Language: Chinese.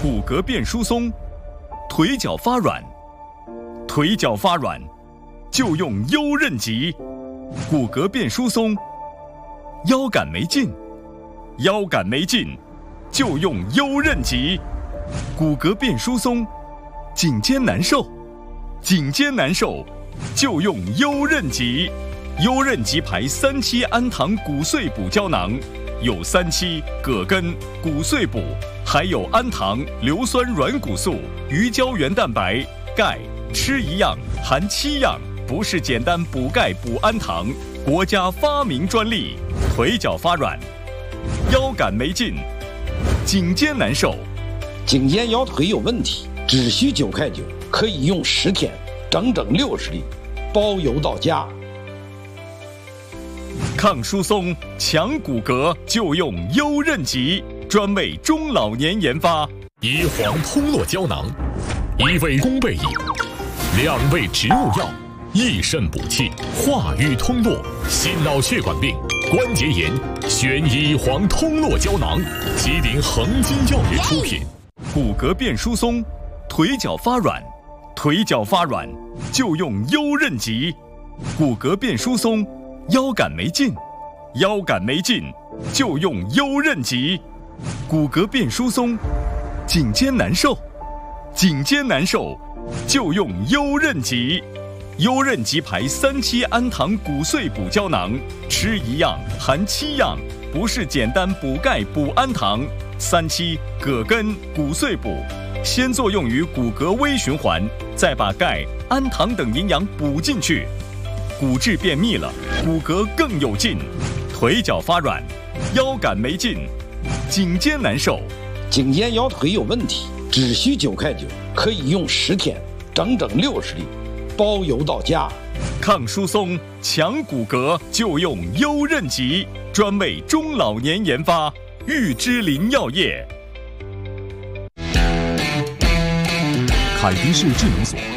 骨骼变疏松，腿脚发软，腿脚发软就用优韧极；骨骼变疏松，腰杆没劲，腰杆没劲就用优韧极；骨骼变疏松，颈肩难受，颈肩难受就用优韧极。优韧极牌3期氨糖骨碎补胶囊，有3期葛根、骨碎补，还有氨糖、硫酸软骨素、鱼胶原蛋白、钙，吃一样含7样，不是简单补钙补氨糖，国家发明专利。腿脚发软，腰杆没劲，颈肩难受， 颈肩腰腿有问题，只需9块9，可以用10天，整整60粒，包邮到家。 抗疏松、强骨骼就用优韧极，专为中老年研发。 椰黄通络胶囊，1味宫贝饮，2味植物药，益肾补气，化瘀通络，心脑血管病、关节炎，选椰黄通络胶囊，吉林恒金药业出品。 骨骼变疏松，腿脚发软，腿脚发软就用优韧极；骨骼变疏松，腰杆没劲，腰杆没劲就用优韧极；骨骼变疏松，颈肩难受，颈肩难受就用优韧极。优韧极牌3期氨糖骨碎补胶囊，吃一样含7样，不是简单补钙补氨糖。3期葛根、骨碎补，先作用于骨骼微循环，再把钙、氨糖等营养补进去，骨质变密了，骨骼更有劲。腿脚发软，腰杆没劲，颈肩难受， 颈肩腰腿有问题，只需9块9，可以用10天，整整60粒，包邮到家。 抗疏松、强骨骼就用优韧极，专为中老年研发。玉芝林药业。 凯迪士智能锁